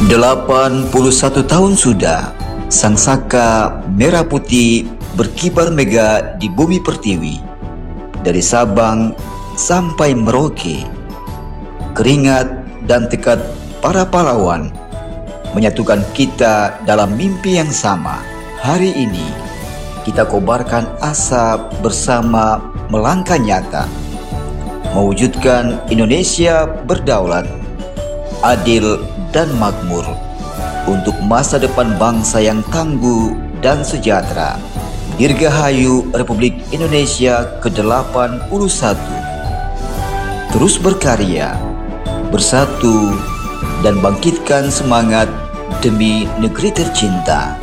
81 tahun sudah sang saka merah putih berkibar megah di bumi pertiwi. Dari Sabang sampai Merauke, keringat dan tekad para pahlawan menyatukan kita dalam mimpi yang sama. Hari ini kita kobarkan asa bersama melangkah nyata, mewujudkan Indonesia berdaulat, adil dan makmur, untuk masa depan bangsa yang tangguh dan sejahtera. Dirgahayu Republik Indonesia ke-81. Terus berkarya, bersatu, dan bangkitkan semangat demi negeri tercinta.